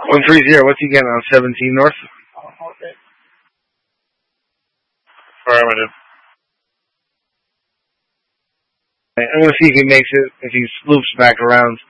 130. What's he getting on 17 North? Affirmative. I'm going to see if he makes it, if he loops back around.